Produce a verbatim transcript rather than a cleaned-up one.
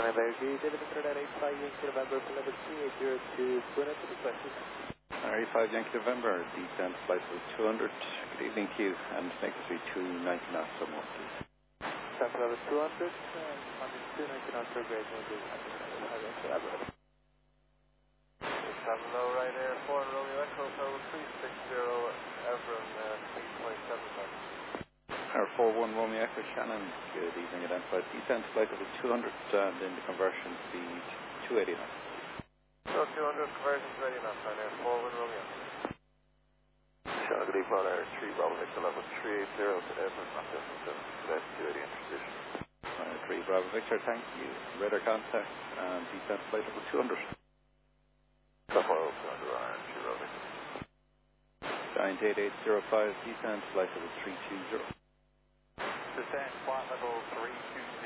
American, November eight five Yankee November, level three eight zero two, Buenos Aires. R five Yankee November, descent flight was two hundred. Good evening to you, and make it two ninety knots or more, please. Descent level two hundred, uh, on the two ninety knots per grade, maybe. Seven low right air, four Romeo Echo, tower three six zero, Everon, uh, three point seven five. R four one Romeo Echo Shannon, good evening, identified descent flight was two hundred, and in the conversion speed two eighty knots. So two hundred conversion to eighty knots on air, four one Romeo. Shannon, good evening, on air three Bravo Victor level three eight zero to Everon, that's two eighty in position. Uh, three Bravo Victor, thank you. Radar contact, and descent flight level two hundred. Stop oil, two hundred on air three Bravo Victor. Giant eight eight zero five, descent flight level three two zero. Descent flight level three two zero.